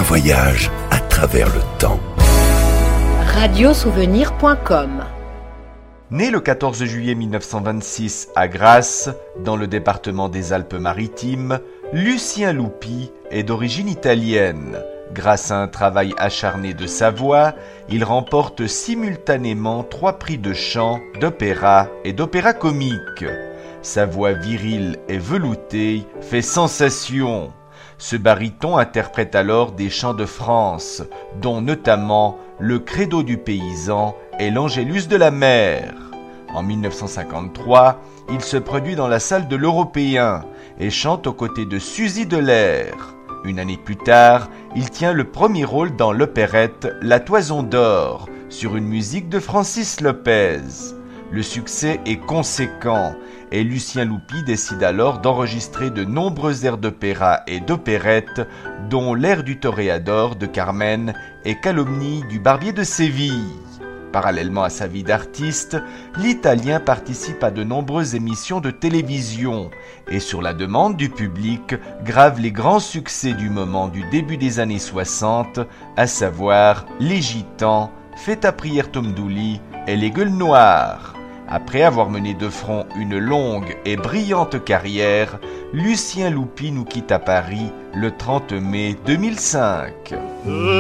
voyage à travers le temps. Radiosouvenir.com. Né le 14 juillet 1926 à Grasse, dans le département des Alpes-Maritimes, Lucien Loupy est d'origine italienne. Grâce à un travail acharné de sa voix, il remporte simultanément 3 prix de chant, d'opéra et d'opéra comique. Sa voix virile et veloutée fait sensation. Ce baryton interprète alors des chants de France, dont notamment le Credo du paysan et l'Angélus de la mer. En 1953, il se produit dans la salle de l'Européen et chante aux côtés de Suzy Delair. Une année plus tard, il tient le premier rôle dans l'opérette La Toison d'Or, sur une musique de Francis Lopez. Le succès est conséquent et Lucien Loupy décide alors d'enregistrer de nombreux airs d'opéra et d'opérette, dont l'air du Toréador de Carmen et Calomnie du Barbier de Séville. Parallèlement à sa vie d'artiste, l'Italien participe à de nombreuses émissions de télévision et sur la demande du public grave les grands succès du moment du début des années 60, à savoir Les Gitans, Fais ta prière Tom Dooley et Les Gueules Noires. Après avoir mené de front une longue et brillante carrière, Lucien Loupy nous quitte à Paris le 30 mai 2005.